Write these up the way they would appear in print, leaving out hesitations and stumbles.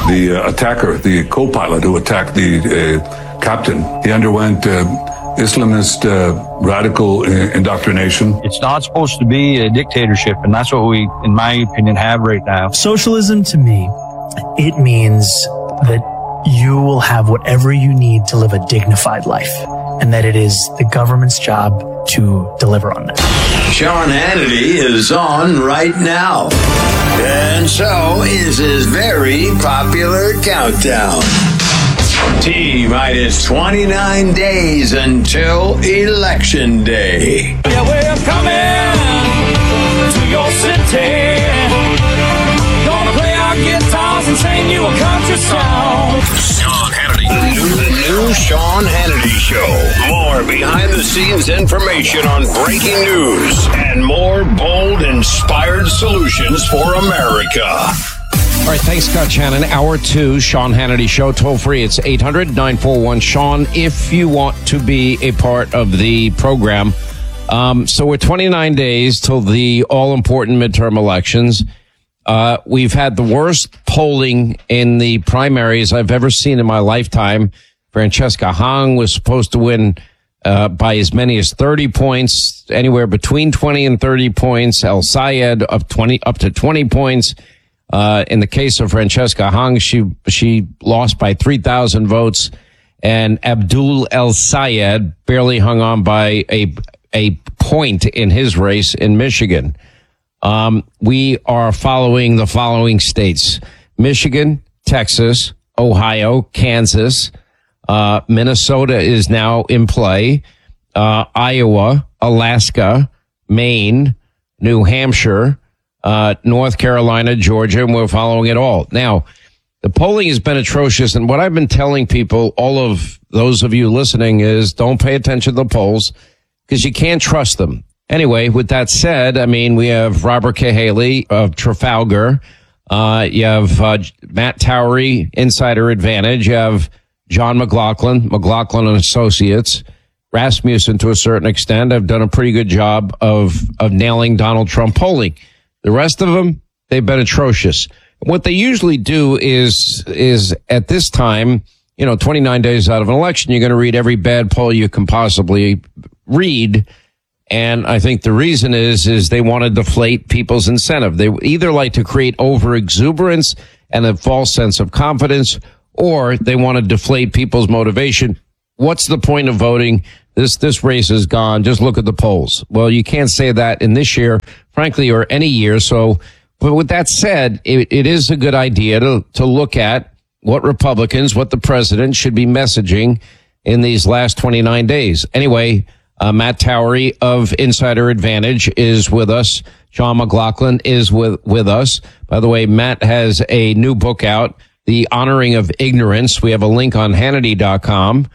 The attacker, the co-pilot who attacked the captain, he underwent Islamist radical indoctrination. It's not supposed to be a dictatorship, and that's what we, in my opinion, have right now. Socialism, to me, it means that you will have whatever you need to live a dignified life, and that it is the government's job to deliver on that. Sean Hannity is on right now. And so is his very popular countdown. T-minus 29 days until Election Day. Yeah, we're coming to your city. Gonna play our guitars and sing you a country song. Sean Hannity. The new Sean Hannity Show. More behind-the-scenes information on breaking news and more bold, inspired solutions for America. All right, thanks, Scott Shannon. Hour 2, Sean Hannity Show. Toll free, it's 800-941-SEAN if you want to be a part of the program. So we're 29 days till the all-important midterm elections. We've had the worst polling in the primaries I've ever seen in my lifetime. Francesca Hong was supposed to win by as many as 30 points, anywhere between 20 and 30 points. El Sayed up to 20 points. In the case of Francesca Hong, she lost by 3,000 votes, and Abdul El Sayed barely hung on by a point in his race in Michigan. We are following the following states: Michigan, Texas, Ohio, Kansas, Minnesota is now in play, Iowa, Alaska, Maine, New Hampshire, North Carolina, Georgia, and we're following it all. Now, the polling has been atrocious, and what I've been telling people, all of those of you listening, is don't pay attention to the polls because you can't trust them. Anyway, with that said, I mean, we have Robert Cahaly of Trafalgar. You have Matt Towery, Insider Advantage. You have John McLaughlin and Associates. Rasmussen, to a certain extent, have done a pretty good job of nailing Donald Trump polling. The rest of them, they've been atrocious. What they usually do is at this time, 29 days out of an election, you're going to read every bad poll you can possibly read. And I think the reason is they want to deflate people's incentive. They either like to create over-exuberance and a false sense of confidence, or they want to deflate people's motivation. What's the point of voting? This race is gone. Just look at the polls. Well, you can't say that in this year, frankly, or any year. So, but with that said, it is a good idea to look at what the president should be messaging in these last 29 days. Anyway, Matt Towery of Insider Advantage is with us. John McLaughlin is with us. By the way, Matt has a new book out, The Honoring of Ignorance. We have a link on Hannity.com.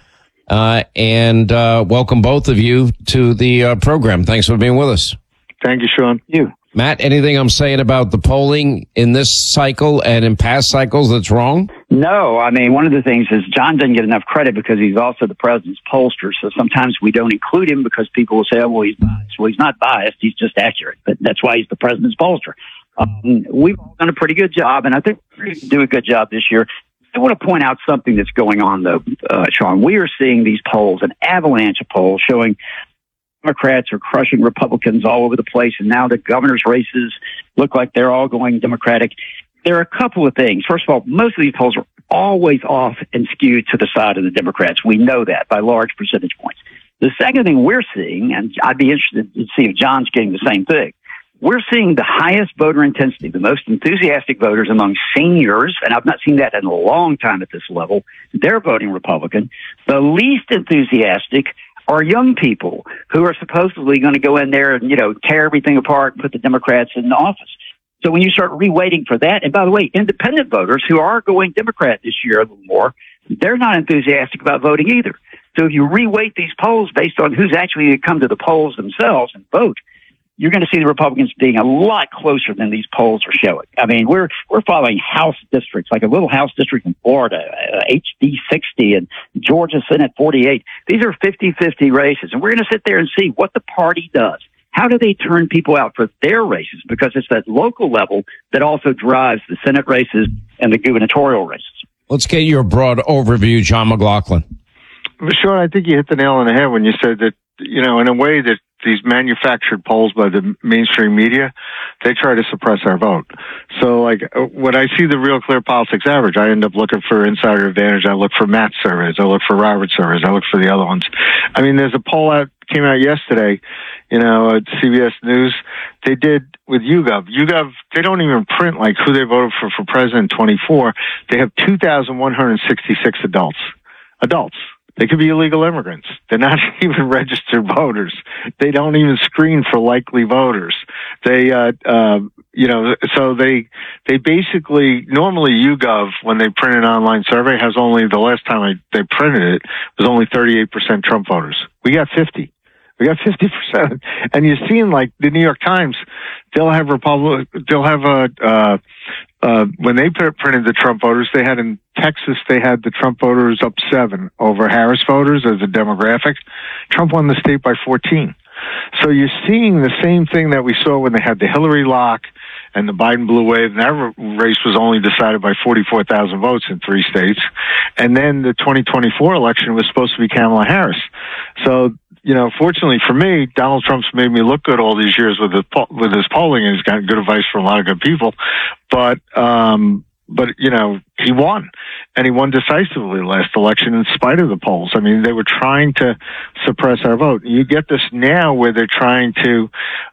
And welcome both of you to the program. Thanks for being with us. Thank you, Sean. You. Matt, anything I'm saying about the polling in this cycle and in past cycles that's wrong? No. I mean, one of the things is John doesn't get enough credit because he's also the president's pollster. So sometimes we don't include him because people will say, oh, well, he's biased. Well, he's not biased. He's just accurate. But that's why he's the president's pollster. We've done a pretty good job, and I think we do a good job this year. I want to point out something that's going on, though, Sean. We are seeing these polls, an avalanche of polls showing Democrats are crushing Republicans all over the place, and now the governor's races look like they're all going Democratic. There are a couple of things. First of all, most of these polls are always off and skewed to the side of the Democrats. We know that by large percentage points. The second thing we're seeing, and I'd be interested to see if John's getting the same thing, we're seeing the highest voter intensity, the most enthusiastic voters among seniors, and I've not seen that in a long time at this level. They're voting Republican. The least enthusiastic are young people who are supposedly going to go in there and, tear everything apart and put the Democrats in the office. So when you start reweighting for that, and by the way, independent voters who are going Democrat this year a little more, they're not enthusiastic about voting either. So if you reweight these polls based on who's actually going to come to the polls themselves and vote, you're going to see the Republicans being a lot closer than these polls are showing. I mean, we're following House districts, like a little House district in Florida, HD 60 and Georgia Senate 48. These are 50-50 races, and we're going to sit there and see what the party does. how do they turn people out for their races? Because it's that local level that also drives the Senate races and the gubernatorial races. Let's get your broad overview, John McLaughlin. Sean, I think you hit the nail on the head when you said that, in a way that these manufactured polls by the mainstream media, they try to suppress our vote. So, when I see the Real Clear Politics average, I end up looking for Insider Advantage. I look for Matt's surveys. I look for Robert's surveys. I look for the other ones. I mean, there's a poll came out yesterday, at CBS News. They did with YouGov. YouGov, they don't even print who they voted for president in 24. They have 2,166 adults. They could be illegal immigrants. They're not even registered voters. They don't even screen for likely voters. They, so they basically, normally YouGov, when they print an online survey, has only, the last time they printed it, was only 38% Trump voters. We got 50. We got 50%. And you're seeing the New York Times, they'll have when they printed the Trump voters, they had in Texas, they had the Trump voters up 7 over Harris voters as a demographic. Trump won the state by 14. So you're seeing the same thing that we saw when they had the Hillary lock and the Biden blue wave. And that race was only decided by 44,000 votes in 3 states. And then the 2024 election was supposed to be Kamala Harris. So, fortunately for me, Donald Trump's made me look good all these years with his polling, and he's got good advice from a lot of good people. But he won, and he won decisively last election in spite of the polls. I mean, they were trying to suppress our vote. You get this now where they're trying to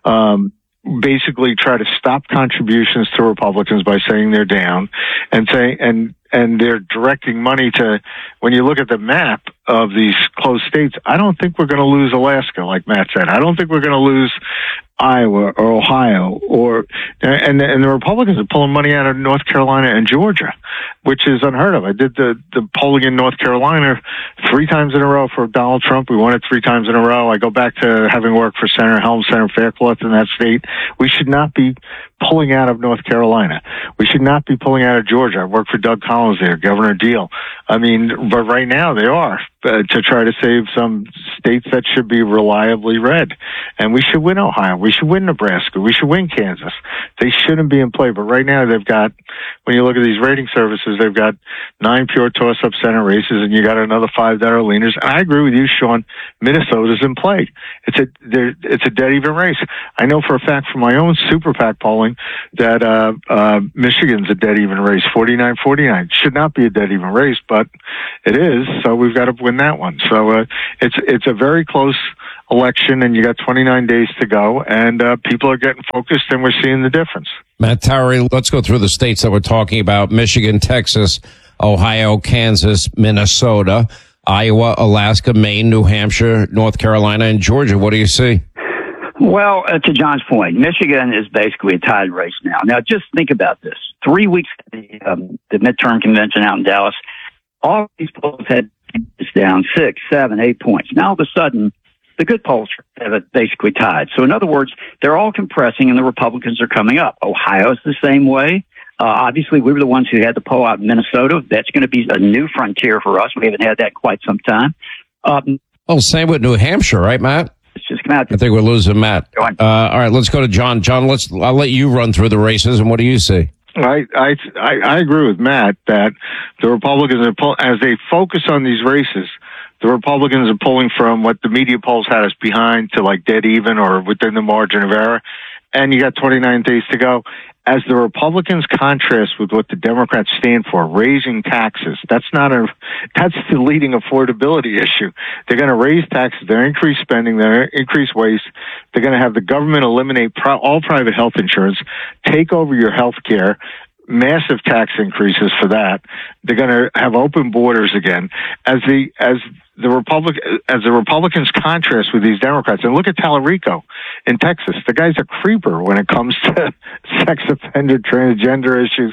basically try to stop contributions to Republicans by saying they're down, and they're directing money to, when you look at the map of these close states, I don't think we're going to lose Alaska, like Matt said. I don't think we're going to lose Iowa or Ohio and the Republicans are pulling money out of North Carolina and Georgia, which is unheard of. I did the polling in North Carolina 3 times in a row for Donald Trump. We won it 3 times in a row. I go back to having worked for Senator Helms, Senator Faircloth in that state. We should not be pulling out of North Carolina. We should not be pulling out of Georgia. I worked for Doug Collins there, Governor Deal. I mean, but right now they are to try to save some states that should be reliably red. And we should win Ohio. We should win Nebraska. We should win Kansas. They shouldn't be in play. But right now they've got, when you look at these rating services, they've got 9 pure toss-up Senate races, and you got another 5 that are leaners. And I agree with you, Sean. Minnesota's in play. It's a dead even race. I know for a fact from my own super PAC polling that Michigan's a dead even race, 49-49. Should not be a dead even race, but it is. So we've got to win that one. So it's a very close election, and you got 29 days to go, and people are getting focused, and we're seeing the difference. Matt Towery, let's go through the states that we're talking about: Michigan, Texas, Ohio, Kansas, Minnesota, Iowa, Alaska, Maine, New Hampshire, North Carolina, and Georgia. What do you see? Well, to John's point, Michigan is basically a tied race now. Now, just think about this. 3 weeks the midterm convention out in Dallas, all these polls had down 6, 7, 8 points. Now, all of a sudden, the good polls have it basically tied. So, in other words, they're all compressing, and the Republicans are coming up. Ohio's the same way. Obviously, we were the ones who had the poll out in Minnesota. That's going to be a new frontier for us. We haven't had that in quite some time. Same with New Hampshire, right, Matt? It's just come out. I think we're losing Matt. All right, let's go to John. John, I'll let you run through the races, and what do you see? I agree with Matt that the Republicans are as they focus on these races, the Republicans are pulling from what the media polls had us behind to dead even or within the margin of error. And you got 29 days to go. As the Republicans contrast with what the Democrats stand for, raising taxes, that's the leading affordability issue. They're going to raise taxes, they're increase spending, they're increase waste. They're going to have the government eliminate all private health insurance, take over your health care, massive tax increases for that. They're going to have open borders again. As the Republicans contrast with these Democrats, and look at Tallarico in Texas. The guy's a creeper when it comes to sex offender, transgender issues.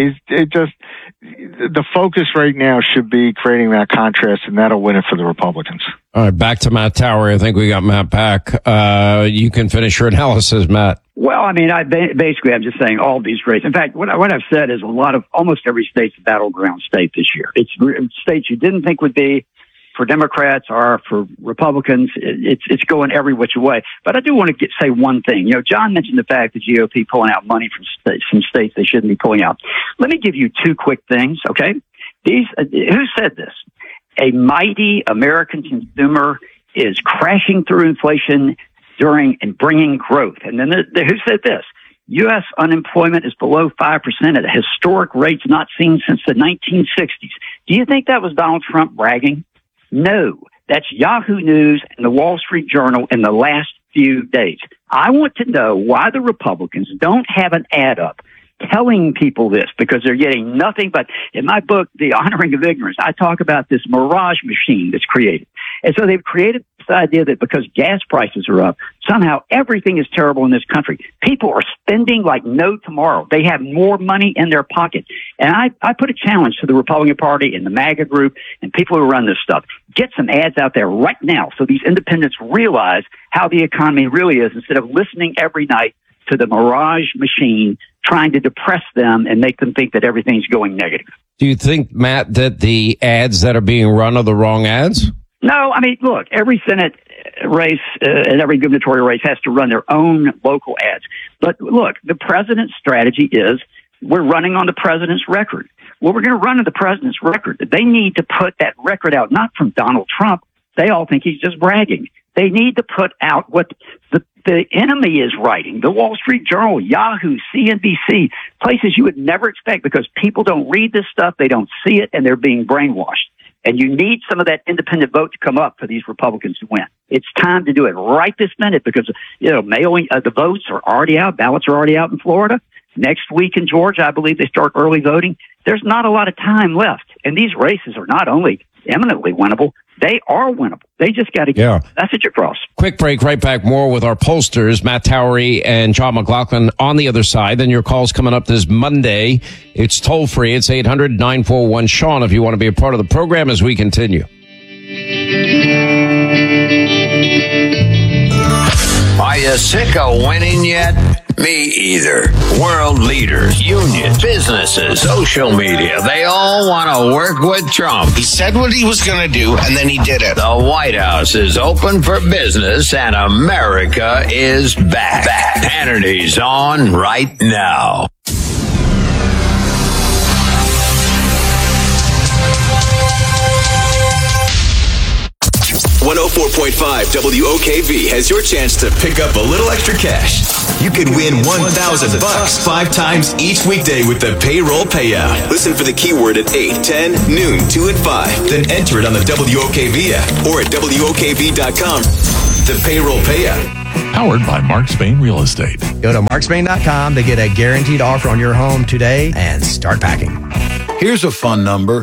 The focus right now should be creating that contrast, and that'll win it for the Republicans. All right, back to Matt Towery. I think we got Matt back. You can finish your analysis, Matt. Well, I mean, I'm just saying all these races. In fact, what I've said is almost every state's a battleground state this year. It's states you didn't think would be. for Democrats or for Republicans. It's going every which way. But I do want to say one thing. John mentioned the fact that GOP pulling out money from states they shouldn't be pulling out. Let me give you two quick things, okay? Who said this? A mighty American consumer is crashing through inflation and bringing growth. And then who said this? U.S. unemployment is below 5% at a historic rates not seen since the 1960s. Do you think that was Donald Trump bragging? No. That's Yahoo News and the Wall Street Journal in the last few days. I want to know why the Republicans don't have an ad up telling people this, because they're getting nothing but, in my book, The Honoring of Ignorance, I talk about this mirage machine that's created. And so they've created this idea that because gas prices are up, somehow everything is terrible in this country. People are spending like no tomorrow. They have more money in their pocket. And I put a challenge to the Republican Party and the MAGA group and people who run this stuff. Get some ads out there right now so these independents realize how the economy really is, instead of listening every night to the mirage machine trying to depress them and make them think that everything's going negative. Do you think, Matt, that the ads that are being run are the wrong ads? No, I mean, look, every Senate race and every gubernatorial race has to run their own local ads. But look, the president's strategy is we're running on the president's record. Well, we're going to run on the president's record. They need to put that record out, not from Donald Trump. They all think he's just bragging. They need to put out what the enemy is writing. The Wall Street Journal, Yahoo, CNBC, places you would never expect, because people don't read this stuff, they don't see it, and they're being brainwashed. And you need some of that independent vote to come up for these Republicans to win. It's time to do it right this minute, because, mailing the votes are already out. Ballots are already out in Florida. Next week in Georgia, I believe they start early voting. There's not a lot of time left. And these races are not only eminently winnable, they are winnable. They just got to get the message across. Quick break, right back. More with our pollsters, Matt Towery and John McLaughlin on the other side. Then your call's coming up this Monday. It's toll free. It's 800-941-SEAN if you want to be a part of the program as we continue. Are you sick of winning yet? Me either. World leaders, unions, businesses, social media, they all want to work with Trump. He said what he was going to do, and then he did it. The White House is open for business, and America is back. Hannity's on right now. 104.5 WOKV has your chance to pick up a little extra cash. You could win $1,000 5 times each weekday with the payroll payout. Listen for the keyword at 8, 10, noon, 2, and 5. Then enter it on the WOKV app or at WOKV.com. The payroll payout. Powered by Mark Spain Real Estate. Go to markspain.com to get a guaranteed offer on your home today and start packing. Here's a fun number.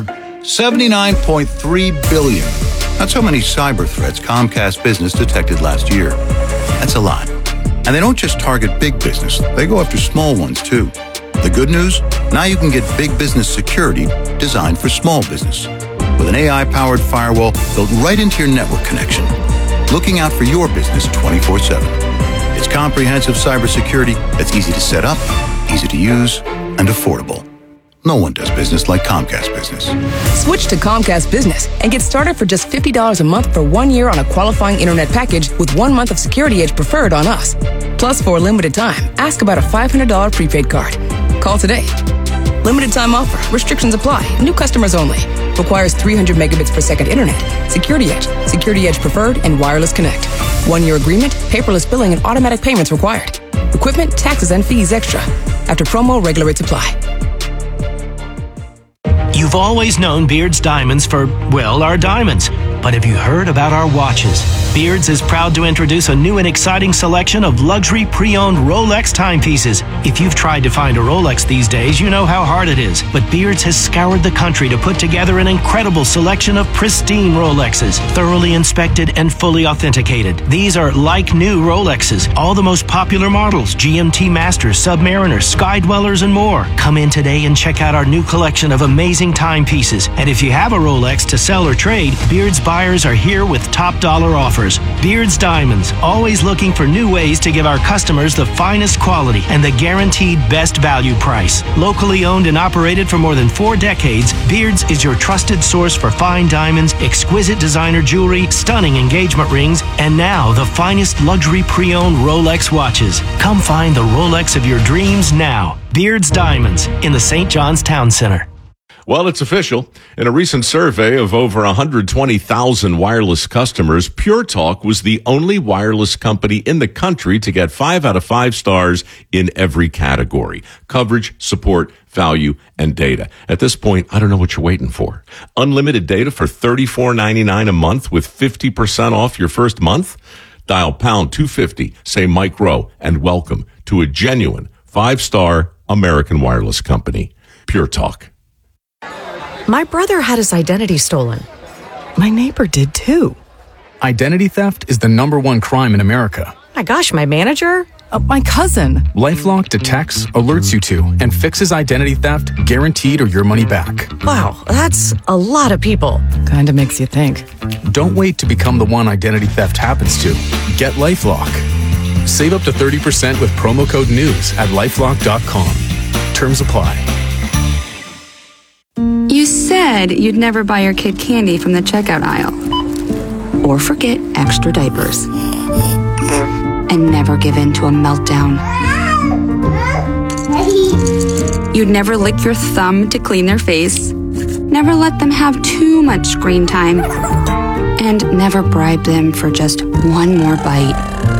79.3 billion. That's how many cyber threats Comcast Business detected last year. That's a lot. And they don't just target big business. They go after small ones, too. The good news? Now you can get big business security designed for small business. With an AI-powered firewall built right into your network connection. Looking out for your business 24/7. It's comprehensive cybersecurity that's easy to set up, easy to use, and affordable. No one does business like Comcast Business. Switch to Comcast Business and get started for just $50 a month for 1 year on a qualifying internet package with 1 month of Security Edge preferred on us. Plus, for a limited time, ask about a $500 prepaid card. Call today. Limited time offer. Restrictions apply. New customers only. Requires 300 megabits per second internet. Security Edge. Security Edge preferred and wireless connect. 1 year agreement, paperless billing, and automatic payments required. Equipment, taxes, and fees extra. After promo, regular rates apply. You've always known Beard's Diamonds for, well, our diamonds. But have you heard about our watches? Beard's is proud to introduce a new and exciting selection of luxury pre-owned Rolex timepieces. If you've tried to find a Rolex these days, you know how hard it is. But Beard's has scoured the country to put together an incredible selection of pristine Rolexes, thoroughly inspected and fully authenticated. These are like new Rolexes, all the most popular models, GMT Masters, Submariners, Sky Dwellers, and more. Come in today and check out our new collection of amazing timepieces. And if you have a Rolex to sell or trade, Beard's buy buyers are here with top dollar offers. Beards Diamonds, always looking for new ways to give our customers the finest quality and the guaranteed best value price. Locally owned and operated for more than 4 decades, Beards is your trusted source for fine diamonds, exquisite designer jewelry, stunning engagement rings, and now the finest luxury pre-owned Rolex watches. Come find the Rolex of your dreams now. Beards Diamonds in the St. John's Town Center. Well, it's official. In a recent survey of over 120,000 wireless customers, Pure Talk was the only wireless company in the country to get 5 out of 5 stars in every category: coverage, support, value, and data. At this point, I don't know what you're waiting for. Unlimited data for $34.99 a month with 50% off your first month? Dial pound 250, say Mike Rowe, and welcome to a genuine 5-star American wireless company. Pure Talk. My brother had his identity stolen. My neighbor did too. Identity theft is the #1 crime in America. My gosh, my manager? My cousin. LifeLock detects, alerts you to, and fixes identity theft guaranteed or your money back. Wow, that's a lot of people. Kinda makes you think. Don't wait to become the one identity theft happens to. Get LifeLock. Save up to 30% with promo code NEWS at LifeLock.com. Terms apply. You said you'd never buy your kid candy from the checkout aisle. Or forget extra diapers. And never give in to a meltdown. You'd never lick your thumb to clean their face. Never let them have too much screen time. And never bribe them for just one more bite.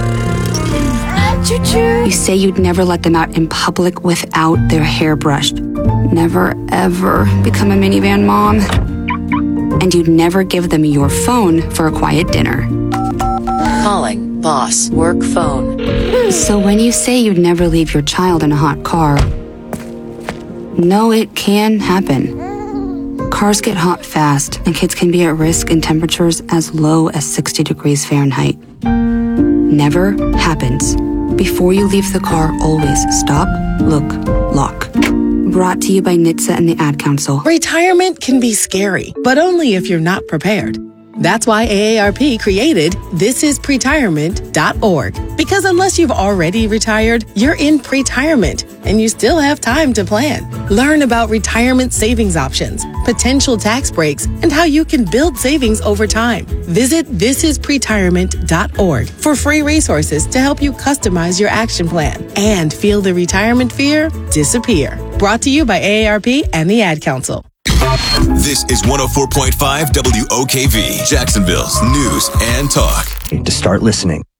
You say you'd never let them out in public without their hair brushed. Never, ever become a minivan mom. And you'd never give them your phone for a quiet dinner. Calling boss work phone. So when you say you'd never leave your child in a hot car, no, it can happen. Cars get hot fast, and kids can be at risk in temperatures as low as 60 degrees Fahrenheit. Never happens. Before you leave the car, always stop, look, lock. Brought to you by NHTSA and the Ad Council. Retirement can be scary, but only if you're not prepared. That's why AARP created thisispretirement.org. Because unless you've already retired, you're in pretirement, and you still have time to plan. Learn about retirement savings options, potential tax breaks, and how you can build savings over time. Visit thisispretirement.org for free resources to help you customize your action plan and feel the retirement fear disappear. Brought to you by AARP and the Ad Council. This is 104.5 WOKV, Jacksonville's news and talk. To start listening.